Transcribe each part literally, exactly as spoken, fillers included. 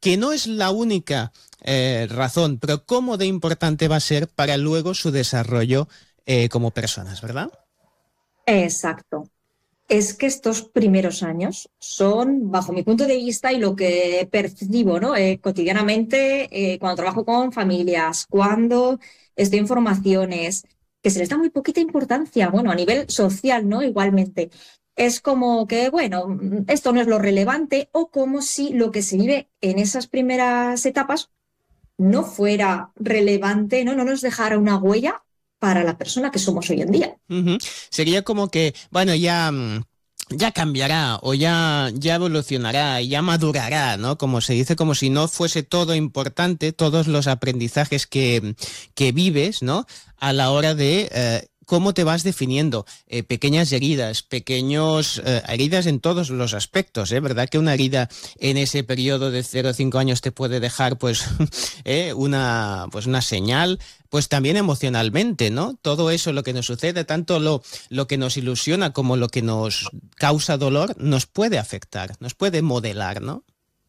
que no es la única eh, razón, pero cómo de importante va a ser para luego su desarrollo eh, como personas, ¿verdad? Exacto. Es que estos primeros años son, bajo mi punto de vista y lo que percibo, ¿no? Eh, cotidianamente, eh, cuando trabajo con familias, cuando estoy en formaciones, que se les da muy poquita importancia, bueno, a nivel social, ¿no? Igualmente. Es como que, bueno, esto no es lo relevante, o como si lo que se vive en esas primeras etapas no fuera relevante, ¿no? No nos dejara una huella para la persona que somos hoy en día. Uh-huh. Sería como que, bueno, ya, mm, ya cambiará o ya, ya evolucionará, ya madurará, ¿no? Como se dice, como si no fuese todo importante, todos los aprendizajes que, que vives, ¿no? A la hora de eh, cómo te vas definiendo. Eh, pequeñas heridas, pequeños eh, heridas en todos los aspectos, ¿eh? ¿Verdad que una herida en ese periodo de cero a cinco años te puede dejar, pues, eh, una, pues una señal? Pues también emocionalmente, ¿no? Todo eso, lo que nos sucede, tanto lo, lo que nos ilusiona como lo que nos causa dolor, nos puede afectar, nos puede modelar, ¿no?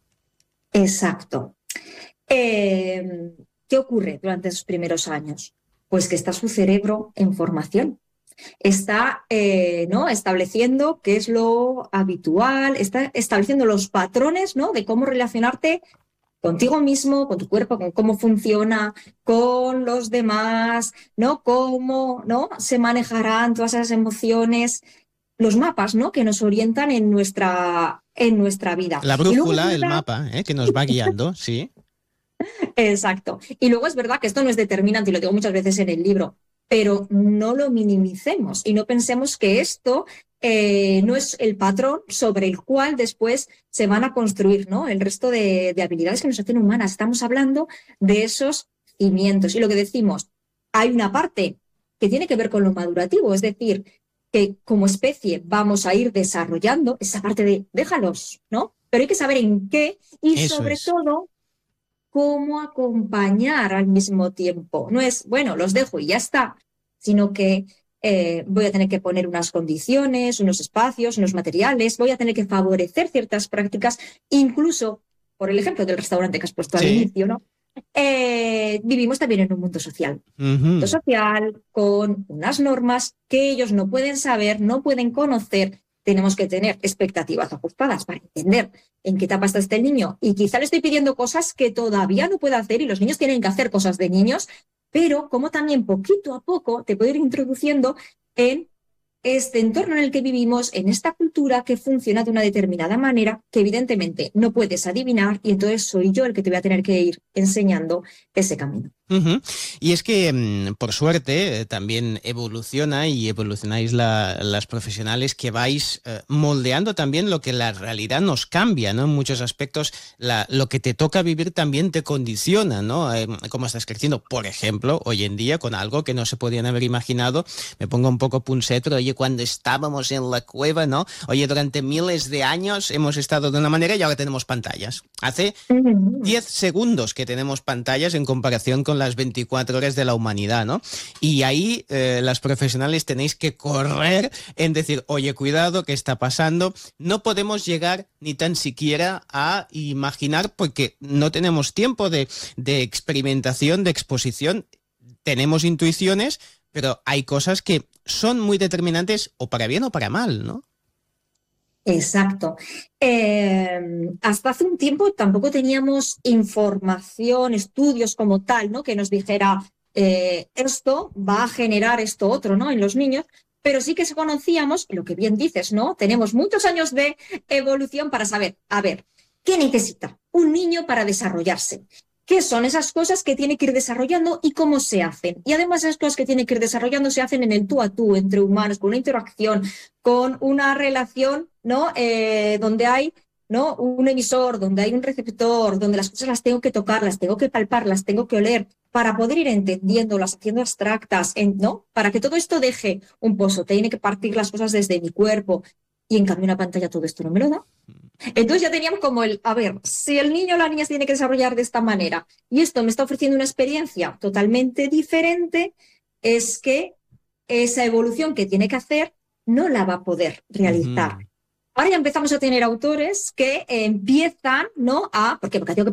Exacto. Eh, ¿Qué ocurre durante esos primeros años? Pues que está su cerebro en formación. Está eh, ¿no? estableciendo qué es lo habitual, está estableciendo los patrones, ¿no? De cómo relacionarte contigo mismo, con tu cuerpo, con cómo funciona, con los demás, ¿no? Cómo, ¿no? se manejarán todas esas emociones, los mapas, ¿no? Que nos orientan en nuestra, en nuestra vida. La Y luego es brújula, el verdad, mapa, ¿eh? Que nos va guiando, sí. exacto. Y luego es verdad que esto no es determinante, y lo digo muchas veces en el libro, pero no lo minimicemos y no pensemos que esto eh, no es el patrón sobre el cual después se van a construir, ¿no? El resto de, de habilidades que nos hacen humanas. Estamos hablando de esos cimientos. Y lo que decimos, hay una parte que tiene que ver con lo madurativo, es decir, que como especie vamos a ir desarrollando esa parte de déjalos, ¿no? Pero hay que saber en qué y Eso sobre es. todo cómo acompañar al mismo tiempo. No es, bueno, los dejo y ya está, sino que eh, voy a tener que poner unas condiciones, unos espacios, unos materiales, voy a tener que favorecer ciertas prácticas, incluso por el ejemplo del restaurante que has puesto al Sí. inicio, ¿no? Eh, vivimos también en un mundo social. Mundo Uh-huh. social con unas normas que ellos no pueden saber, no pueden conocer. Tenemos que tener expectativas ajustadas para entender en qué etapa está este niño. Y quizá le estoy pidiendo cosas que todavía no puede hacer y los niños tienen que hacer cosas de niños, pero como también poquito a poco te puedo ir introduciendo en este entorno en el que vivimos, en esta cultura que funciona de una determinada manera que evidentemente no puedes adivinar y entonces soy yo el que te voy a tener que ir enseñando ese camino. Uh-huh. Y es que, mm, por suerte, eh, también evoluciona y evolucionáis la, las profesionales que vais eh, moldeando también lo que la realidad nos cambia, ¿no? En muchos aspectos, la, lo que te toca vivir también te condiciona, ¿no? Eh, cómo estás creciendo. Por ejemplo, hoy en día, con algo que no se podían haber imaginado, me pongo un poco punset, pero oye, cuando estábamos en la cueva, ¿no? Oye, durante miles de años hemos estado de una manera y ahora tenemos pantallas. Hace diez segundos que tenemos pantallas en comparación con las veinticuatro horas de la humanidad, ¿no? Y ahí eh, las profesionales tenéis que correr en decir, oye, cuidado, ¿qué está pasando? No podemos llegar ni tan siquiera a imaginar porque no tenemos tiempo de, de experimentación, de exposición. Tenemos intuiciones, pero hay cosas que son muy determinantes o para bien o para mal, ¿no? Exacto. Eh, hasta hace un tiempo tampoco teníamos información, estudios como tal, ¿no? Que nos dijera eh, esto va a generar esto otro, ¿no? En los niños, pero sí que conocíamos, lo que bien dices, ¿no? Tenemos muchos años de evolución para saber, a ver, ¿qué necesita un niño para desarrollarse? ¿Qué son esas cosas que tiene que ir desarrollando y cómo se hacen? Y además esas cosas que tiene que ir desarrollando se hacen en el tú a tú, entre humanos, con una interacción, con una relación, ¿no? Eh, donde hay, ¿no? Un emisor, donde hay un receptor, donde las cosas las tengo que tocar, las tengo que palpar, las tengo que oler, para poder ir entendiéndolas, haciendo abstractas, ¿no? Para que todo esto deje un pozo, tiene que partir las cosas desde mi cuerpo. Y en cambio una pantalla todo esto no me lo da. Entonces ya teníamos como el, a ver, si el niño o la niña se tiene que desarrollar de esta manera y esto me está ofreciendo una experiencia totalmente diferente, es que esa evolución que tiene que hacer no la va a poder realizar. Uh-huh. Ahora ya empezamos a tener autores que eh, empiezan, ¿no? A, porque, porque tengo que